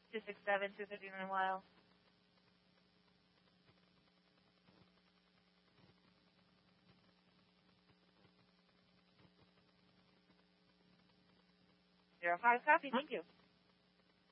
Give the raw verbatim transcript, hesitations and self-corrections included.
two six seven, two fifty-nine Wild. Zero five, copy, thank you.